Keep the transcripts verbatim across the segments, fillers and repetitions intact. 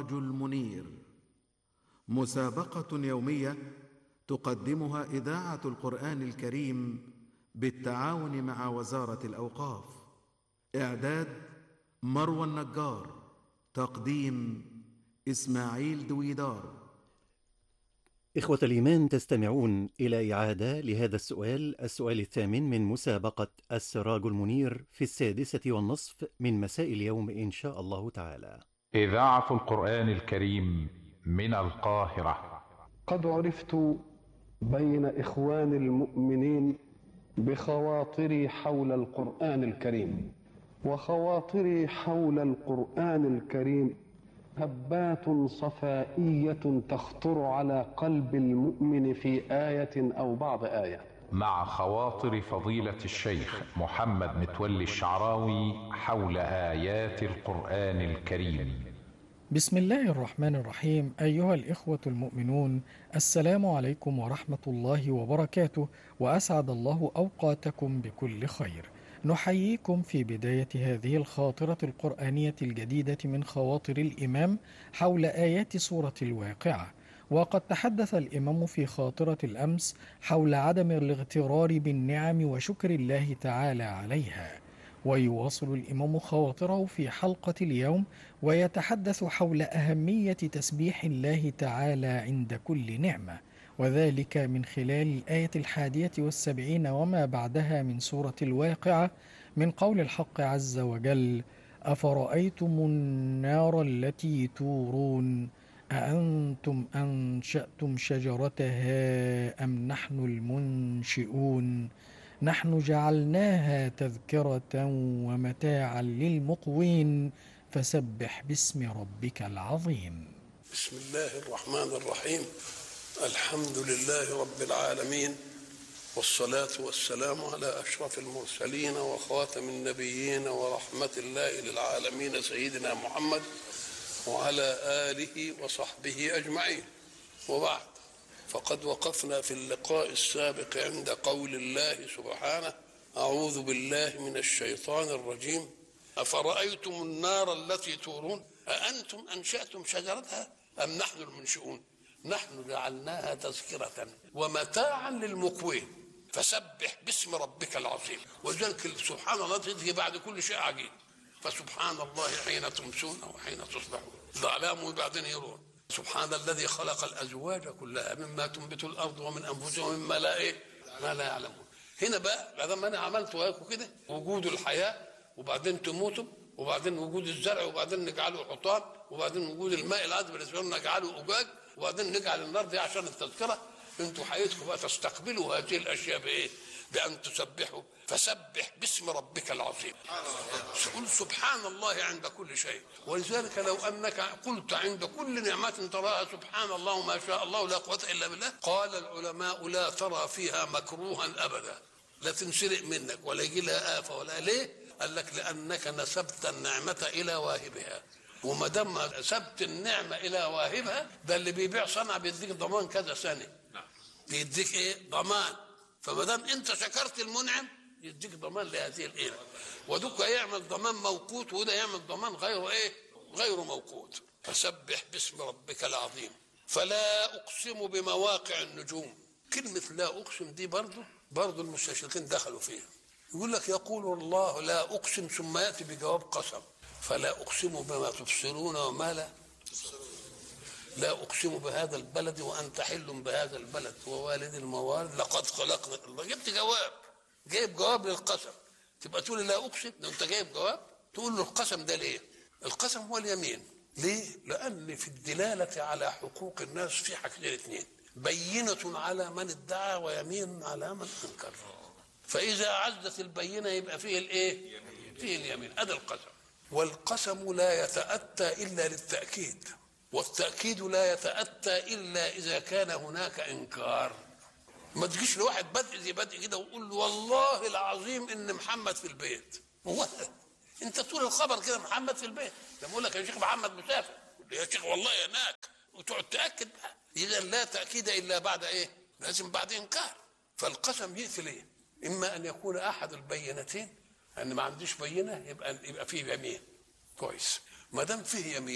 السراج المنير، مسابقة يومية تقدمها إذاعة القرآن الكريم بالتعاون مع وزارة الأوقاف. إعداد مروى النجار، تقديم إسماعيل دويدار. إخوة الإيمان، تستمعون إلى إعادة لهذا السؤال السؤال الثامن من مسابقة السراج المنير في السادسة والنصف من مساء اليوم إن شاء الله تعالى. إذاعة القرآن الكريم من القاهرة. قد عرفت بين إخوان المؤمنين بخواطري حول القرآن الكريم، وخواطري حول القرآن الكريم هبات صفائية تخطر على قلب المؤمن في آية أو بعض آية. مع خواطر فضيلة الشيخ محمد متولي الشعراوي حول آيات القرآن الكريم. بسم الله الرحمن الرحيم. أيها الإخوة المؤمنون، السلام عليكم ورحمة الله وبركاته، وأسعد الله أوقاتكم بكل خير. نحييكم في بداية هذه الخاطرة القرآنية الجديدة من خواطر الإمام حول آيات سورة الواقعة. وقد تحدث الإمام في خاطرة الأمس حول عدم الاغترار بالنعم وشكر الله تعالى عليها، ويواصل الإمام خواطره في حلقة اليوم ويتحدث حول أهمية تسبيح الله تعالى عند كل نعمة، وذلك من خلال الآية الحادية والسبعين وما بعدها من سورة الواقعة، من قول الحق عز وجل: أفرأيتم النار التي تورون أأنتم أنشأتم شجرتها أم نحن المنشئون نحن جعلناها تذكرة ومتاعا للمقوين فسبح باسم ربك العظيم. بسم الله الرحمن الرحيم. الحمد لله رب العالمين، والصلاة والسلام على أشرف المرسلين وخاتم النبيين ورحمة الله للعالمين سيدنا محمد وعلى آله وصحبه أجمعين، وبعد، فقد وقفنا في اللقاء السابق عند قول الله سبحانه: أعوذ بالله من الشيطان الرجيم. أفرأيتم النار التي تورون أأنتم أنشأتم شجرتها أم نحن المنشئون نحن جعلناها تذكرة ومتاعا للمقوين فسبح باسم ربك العظيم. وذلك سبحان الله تجي بعد كل شيء عجيب، فسبحان الله حين تمسون وحين تصبحون ظلام وبعدين يرون. سبحان الذي خلق الأزواج كلها مما تنبت الأرض ومن أنفسهم ومما لا إيه ما لا يعلمون. هنا بقى بعد ما أنا عملت وياكم كده وجود الحياة، وبعدين تموتوا، وبعدين وجود الزرع، وبعدين نجعله حطام، وبعدين وجود الماء العذب بالنسبة لنا نجعله أجاج، وبعدين نجعل النار دي عشان التذكرة. انتوا حياتكم بقى تستقبلوا هذه الأشياء بإيه؟ بأن تسبحوا فسبح باسم ربك العظيم. قل سبحان الله عند كل شيء. ولذلك لو أنك قلت عند كل نعمة تراها سبحان الله ما شاء الله لا قوة إلا بالله، قال العلماء لا ترى فيها مكروها أبدا، لا تنسرق منك ولا يجي لها آفة ولا. ليه؟ قال لك لأنك نسبت النعمة إلى واهبها، وما دام نسبت النعمة إلى واهبها، ده اللي بيبيع صنع بيديك ضمان كذا سنة، بيديك إيه؟ ضمان. فما دام أنت شكرت المنعم يديك ضمان لهذه الإيه، ودك يعمل ضمان موقوت وده يعمل ضمان غير إيه؟ غير موقوت. فسبح باسم ربك العظيم. فلا أقسم بمواقع النجوم. كلمة لا أقسم دي برضو برضو المستشرقين دخلوا فيها. يقول لك يقول الله لا أقسم ثم يأتي بجواب قسم. فلا أقسم بما تبصرون وما لا لا أقسم بهذا البلد وأنت حل بهذا البلد ووالد الموالد لقد خلقنا. الله جبت جواب، جايب جواب للقسم، تبقى تقول لا أقسم ده أنت جايب جواب تقول له القسم ده ليه؟ القسم هو اليمين. ليه؟ لأن في الدلالة على حقوق الناس في حاجتين اثنين: بينة على من ادعى ويمين على من أنكر. فإذا عزت البينة يبقى فيه الإيه؟ فيه اليمين. هذا القسم. والقسم لا يتأتى إلا للتأكيد، والتأكيد لا يتأتى إلا إذا كان هناك إنكار. ما تجيش لواحد بدء زي بدء كده وقول له والله العظيم إن محمد في البيت. هو أنت تقول الخبر كده محمد في البيت، لما أقول لك يا شيخ محمد مسافر يا شيخ والله هناك، وتقعد تأكد بقى. إذا لا تأكيد إلا بعد إيه؟ لازم بعد إنكار. فالقسم يقتل إيه؟ إما أن يكون أحد البينتين، أن ما عنديش بينة يبقى يبقى فيه يمين كويس. ما دام فيه يمين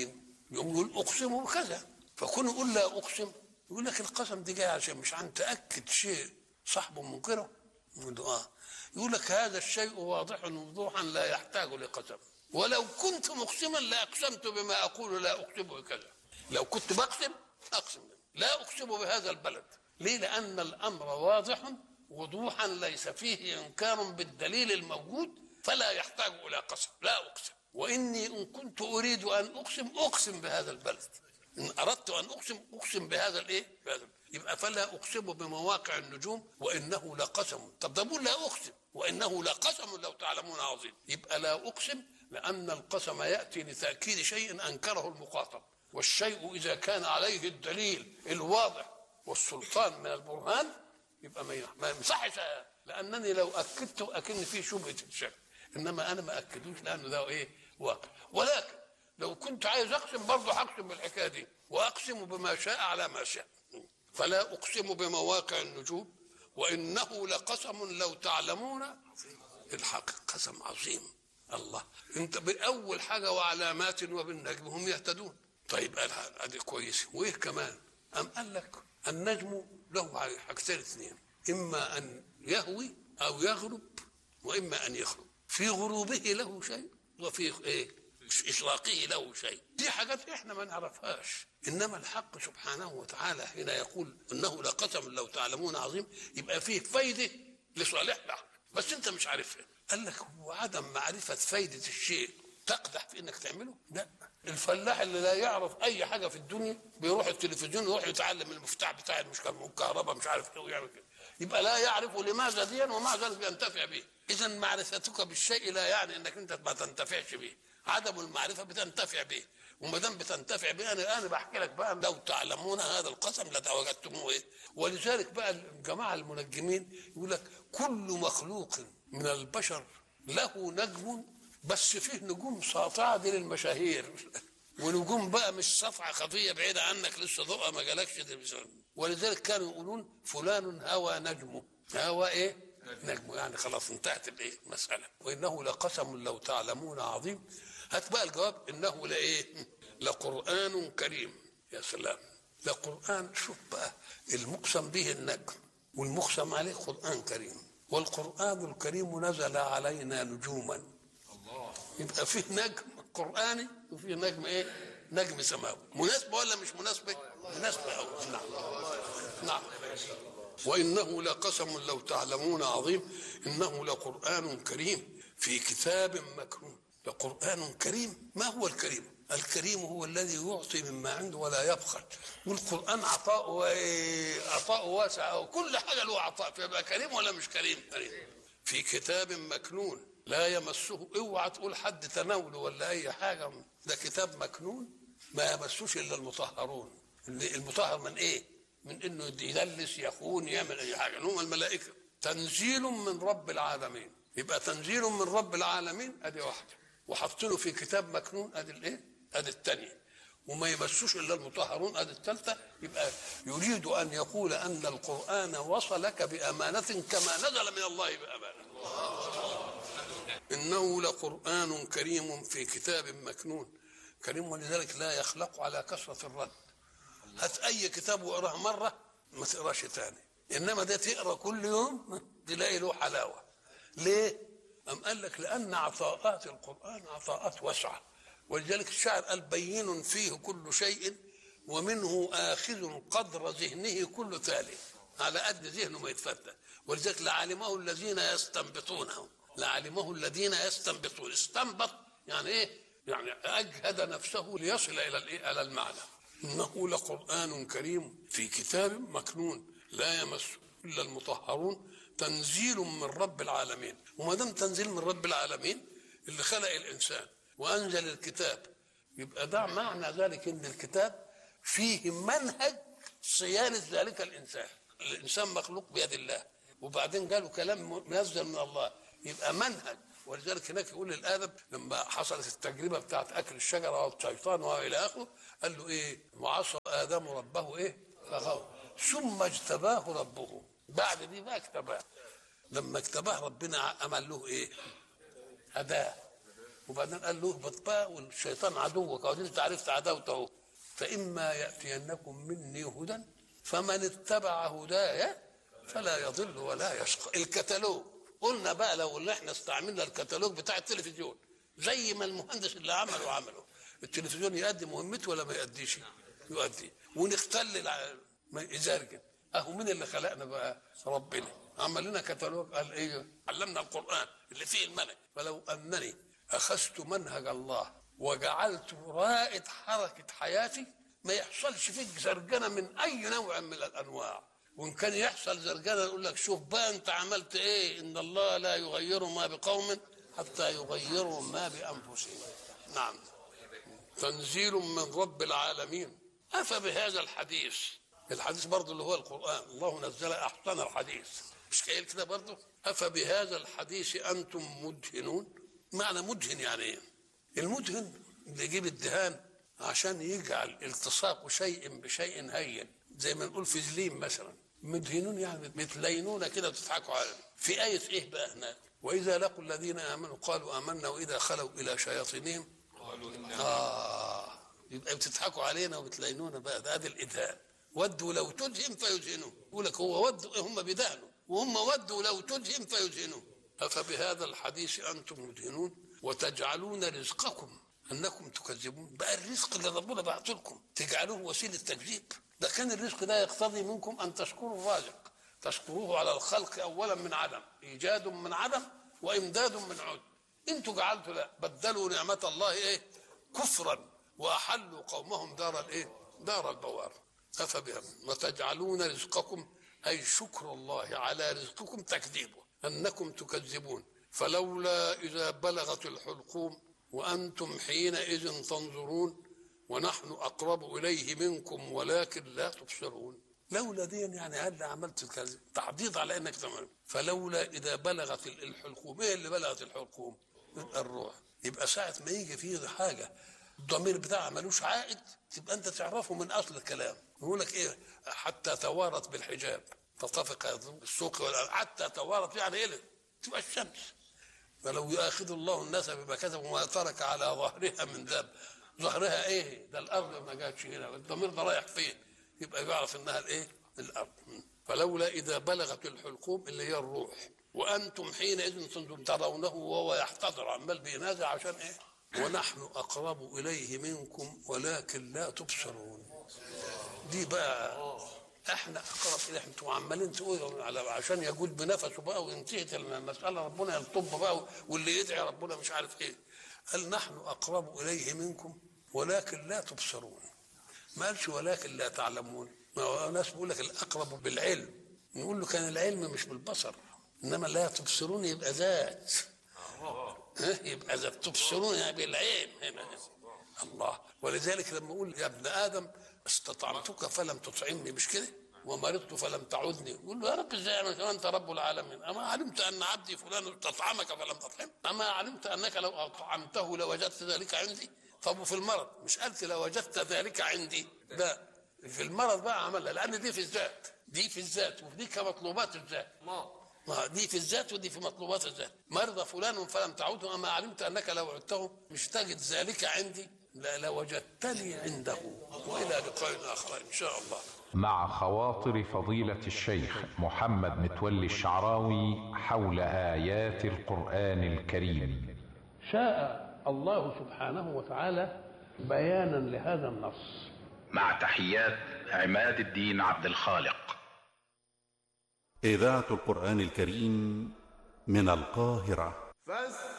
يقوم يقول اقسم بكذا، فكون يقول لا اقسم يقول لك القسم دي جاي عشان مش عن تاكد شيء صاحبه منكره. يقول له اه يقول لك هذا الشيء واضح وضوحا لا يحتاج لقسم، ولو كنت مقسما لاقسمت بما اقول لا اقسم بكذا. لو كنت بقسم اقسم لا اقسم بهذا البلد. ليه؟ لان الامر واضح وضوحا ليس فيه انكار بالدليل الموجود، فلا يحتاج الى قسم. لا اقسم، واني ان كنت اريد ان اقسم اقسم بهذا البلد، ان اردت ان اقسم اقسم بهذا الايه بهذا. يبقى فلا اقسم بمواقع النجوم وانه لقسم. طب ده بقول لا اقسم وانه لقسم لو تعلمون عظيم. يبقى لا اقسم لان القسم ياتي لتاكيد شيء انكره المخاطب، والشيء اذا كان عليه الدليل الواضح والسلطان من البرهان يبقى ما يصحش، لانني لو اكدت اكن فيه شبهه الشك، انما انا ما اكدوش لانه ده ايه واقع. ولكن لو كنت عايز اقسم برضه هقسم بالحكايه دي، واقسم بما شاء على ما شاء. فلا اقسم بمواقع النجوم وانه لقسم لو تعلمون الحق. قسم عظيم. الله، انت باول حاجه وعلامات وبالنجم هم يهتدون. طيب ادي كويس. وايه كمان؟ ام قال لك النجم له حاجتين اثنين، اما ان يهوي او يغرب واما ان يخرب. في غروبه له شيء وفي ايه اشراقه له شيء. دي حاجات احنا ما نعرفهاش، انما الحق سبحانه وتعالى حين يقول انه لقسم لو تعلمون عظيم يبقى فيه فايده لصالحنا بس انت مش عارفها. قال لك هو عدم معرفه فايده الشيء تقدح في انك تعمله؟ لا. الفلاح اللي لا يعرف اي حاجه في الدنيا بيروح التلفزيون يروح يتعلم المفتاح بتاع المشكله الكهرباء مش عارف ايه ويعمل كده، يبقى لا يعرف لماذا ديا ومع ذلك ينتفع به. اذا معرفتك بالشيء لا يعني انك انت ما تنتفعش به، عدم المعرفه بتنتفع به، وما دام بتنتفع به انا انا بحكي لك بقى لو تعلمون هذا القسم لتوجدتموه ايه. ولذلك بقى الجماعه المنجمين يقول لك كل مخلوق من البشر له نجم، بس فيه نجوم ساطعه دي للمشاهير ونجوم بقى مش ساطعه خفيه بعيده عنك لسه ضوءها ما جالكش. ولذلك كانوا يقولون فلان هوى نجمه. هوى ايه؟ نجمه، يعني خلاص انتهت الايه المساله. وانه لقسم لو تعلمون عظيم. هات بقى الجواب انه لايه؟ لقرآن كريم. يا سلام، لقرآن. شوف بقى المقسم به النجم والمقسم عليه قرآن كريم، والقرآن الكريم نزل علينا نجوما. يبقى فيه نجم قرآني وفيه نجم ايه؟ نجم سماوي. مناسبة ولا مش مناسبة؟ مناسبة أوي. نعم نعم. وإنه لقسم لو تعلمون عظيم إنه لقرآن كريم في كتاب مكنون. لقرآن كريم. ما هو الكريم؟ الكريم هو الذي يعطي مما عنده ولا يبخل، والقرآن عطاء عطاء واسع وكل حاجة له عطاء، فيبقى كريم ولا مش كريم؟ كريم. في كتاب مكنون لا يمسه. اوعى تقول حد تناوله ولا أي حاجة، ده كتاب مكنون ما يمسوش إلا المطهرون. المطهر من إيه؟ من إنه يدلس يخون يعمل أي حاجة. هم الملائكة. تنزيل من رب العالمين. يبقى تنزيل من رب العالمين أدي واحدة، وحطله في كتاب مكنون ادي الايه؟ ادي الثانيه. وما يمسوش الا المطهرون ادي الثالثه. يبقى يريد ان يقول ان القران وصلك بامانه كما نزل من الله بامانه. انه لقران كريم في كتاب مكنون. كريم، ولذلك لا يخلق على كثره الرد. هات اي كتاب واقراه مره ما تقراش ثاني، انما ده تقرا كل يوم تلاقي له حلاوه. ليه؟ أم قال لك لأن عطاءات القرآن عطاءات واسعة، ولذلك الشاعر قال بين فيه كل شيء ومنه آخذ قدر ذهنه كل تالي. على قد ذهنه ما يتفتح. ولذلك لعلمه الذين يستنبطونه. لعلمه الذين يستنبطون. استنبط يعني ايه؟ يعني أجهد نفسه ليصل إلى الايه؟ إلى المعنى. إنه لقرآن كريم في كتاب مكنون لا يمسه إلا المطهرون تنزيل من رب العالمين. وما دام تنزيل من رب العالمين اللي خلق الانسان وانزل الكتاب، يبقى ده معنى ذلك ان الكتاب فيه منهج صيانه ذلك الانسان. الانسان مخلوق بيد الله، وبعدين قالوا كلام منزل من الله، يبقى منهج. ولذلك هناك يقول للادب لما حصلت التجربه بتاعت اكل الشجره والشيطان والى اخره، قال له ايه؟ وعصى ادم ربه ايه؟ فغوى ثم اجتباه ربه. بعد دي بقى اكتباه. لما اكتباه ربنا عمل له ايه؟ هداه وبعدين قال له اهبط بقى والشيطان عدوك، وبعدين انت عرفت عداوته. فإما يأتينكم مني هدى فمن اتبع هدايا فلا يضل ولا يشقى. الكتالوج قلنا بقى لو اللي احنا استعملنا الكتالوج بتاع التلفزيون زي ما المهندس اللي عمله عمله، التلفزيون يؤدي مهمته ولا ما يؤديش؟ يؤدي. ونختل يزرجن. اهو مين اللي خلقنا بقى؟ ربنا. عمل لنا كتالوج قال ايه؟ علمنا القرآن اللي فيه المنهج. فلو انني اخذت منهج الله وجعلت رائد حركة حياتي ما يحصلش فيك زرجنة من اي نوع من الانواع. وان كان يحصل زرجنة يقول لك شوف بقى انت عملت ايه، ان الله لا يغير ما بقوم حتى يغيروا ما بانفسهم. نعم. تنزيل من رب العالمين. افبهذا الحديث، الحديث برضه اللي هو القرآن، الله نزل احسن الحديث، مش قايل كده برضه؟ افبهذا الحديث انتم مدهنون. معنى مدهن يعني ايه؟ المدهن اللي يجيب الدهان عشان يجعل التصاق شيء بشيء هين، زي ما نقول فازلين مثلا. مدهنون يعني بتلينون كده وتضحكوا عليه. في آية ايه بقى هناك؟ واذا لقوا الذين امنوا قالوا امنا واذا خلوا الى شياطينهم اه يبقى بتضحكوا علينا وبتلينونا بقى. ده ادي الادهان. ودوا لو تدهن فيدهنون. يقول لك هو ودوا هم بيدهنوا وهم ودوا لو تدهن فيدهنون. افبهذا الحديث انتم مدهنون وتجعلون رزقكم انكم تكذبون. بقى الرزق اللي ربنا بعته لكم تجعلوه وسيله تكذيب؟ ده كان الرزق ده يقتضي منكم ان تشكروا الرازق، تشكروه على الخلق اولا من عدم، ايجاد من عدم وامداد من عد. انتوا جعلتوا لا، بدلوا نعمه الله ايه؟ كفرا واحلوا قومهم دار الايه؟ دار البوار. افبهم وتجعلون رزقكم اي شكر الله على رزقكم تكذيبه انكم تكذبون. فلولا اذا بلغت الحلقوم وانتم حينئذ تنظرون ونحن اقرب اليه منكم ولكن لا تبصرون. لولا دي يعني هل عملت الكذب تعضيض على انك تعمل. فلولا اذا بلغت الحلقوم. ايه اللي بلغت الحلقوم؟ يبقى الروح. يبقى ساعه ما يجي فيه حاجه الضمير بتاعها ملوش عائد تبقى انت تعرفه من اصل الكلام. يقول لك ايه؟ حتى توارت بالحجاب تطفق السوق حتى توارت يعني ايه؟ تبقى الشمس. فلو يؤاخذ الله الناس بما كسبوا وما ترك على ظهرها من داب. ظهرها ايه؟ ده الارض ما جاتش هنا، الضمير ده رايح فين؟ يبقى يعرف انها الايه؟ الارض. فلولا اذا بلغت الحلقوم اللي هي الروح وانتم حينئذ تنظرون ترونه وهو يحتضر عمال بينازع عشان ايه؟ ونحن اقرب اليه منكم ولكن لا تبصرون. دي بقى احنا اقرب اليه. انتم عمالين تقولوا على عشان يجود بنفسه بقى وانتهت المساله ربنا يلطب بقى واللي يدعي ربنا مش عارف ايه. قال نحن اقرب اليه منكم ولكن لا تبصرون. ما قالش ولكن لا تعلمون. ما هو ناس بيقول لك الاقرب بالعلم، نقول له كان العلم مش بالبصر، انما لا تبصرون يبقى ذات. يبقى ذات تبصرون يعني بالعين هنا. الله. ولذلك لما اقول يا ابن ادم استطعمتك فلم تطعمني، مش كده؟ ومرضت فلم تعودني، يقول له يا رب ازاي انت رب العالمين؟ اما علمت ان عبدي فلان استطعمك فلم تطعم؟ اما علمت انك لو اطعمته لوجدت ذلك عندي؟ طب وفي المرض مش قلت لوجدت ذلك عندي؟ لا، في المرض بقى عملها لان دي في الذات، دي في الذات ودي كمطلوبات الذات. ما دي في الذات ودي في مطلوبات الذات. مرض فلان فلم تعوده اما علمت انك لو عدته مش تجد ذلك عندي؟ لا لوجدتني عنده. والى لقاء اخر ان شاء الله. مع خواطر فضيلة الشيخ محمد متولي الشعراوي حول آيات القرآن الكريم. شاء الله سبحانه وتعالى بيانا لهذا النص. مع تحيات عماد الدين عبد الخالق. إذاعة القرآن الكريم من القاهرة.